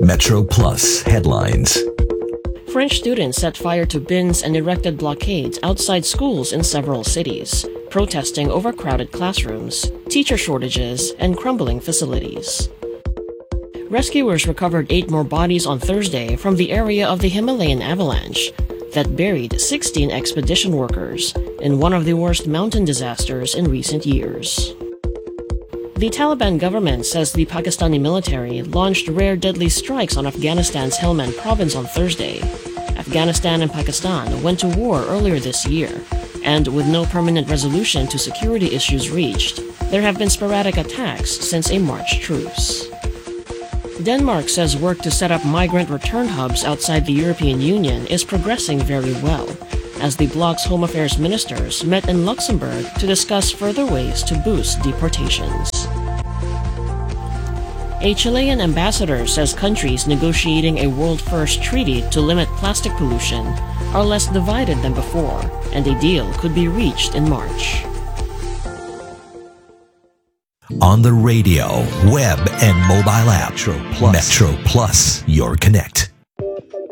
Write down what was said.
Metro Plus headlines. French students set fire to bins and erected blockades outside schools in several cities, protesting overcrowded classrooms, teacher shortages, and crumbling facilities. Rescuers recovered 8 more bodies on Thursday from the area of the Himalayan avalanche that buried 16 expedition workers in one of the worst mountain disasters in recent years. The Taliban government says the Pakistani military launched rare deadly strikes on Afghanistan's Helmand province on Thursday. Afghanistan and Pakistan went to war earlier this year, and with no permanent resolution to security issues reached, there have been sporadic attacks since a March truce. Denmark says work to set up migrant return hubs outside the European Union is progressing very well, as the bloc's Home Affairs ministers met in Luxembourg to discuss further ways to boost deportations. A Chilean ambassador says countries negotiating a world-first treaty to limit plastic pollution are less divided than before, and a deal could be reached in March. On the radio, web, and mobile app. Metro Plus, your connect.